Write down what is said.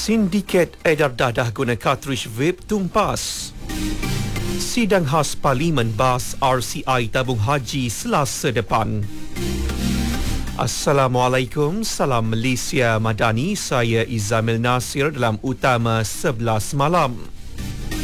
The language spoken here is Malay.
Sindiket edar dadah guna kartridge vape tumpas. Sidang khas Parlimen bahas RCI tabung haji Selasa depan. Assalamualaikum, salam Malaysia Madani. Saya Izamil Nasir dalam Utama 11 malam.